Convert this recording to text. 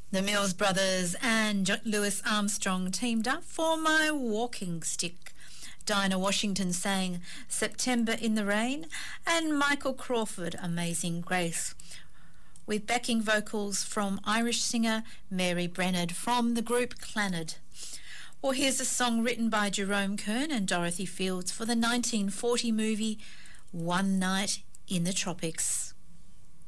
The Mills Brothers and Louis Armstrong teamed up for My Walking Stick. Dinah Washington sang September in the Rain, and Michael Crawford, Amazing Grace, with backing vocals from Irish singer Mary Brennard from the group Clannad. Well, here's a song written by Jerome Kern and Dorothy Fields for the 1940 movie One Night in the Tropics.